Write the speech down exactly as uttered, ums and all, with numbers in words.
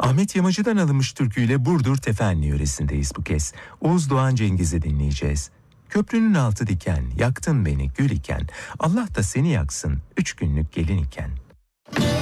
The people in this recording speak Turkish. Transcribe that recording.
Ahmet Yamacı'dan alınmış türküyle Burdur Tefenli yöresindeyiz bu kez. Oğuz Doğan Cengiz'i dinleyeceğiz. Köprünün altı diken, yaktın beni gül iken, Allah da seni yaksın, üç günlük gelin iken.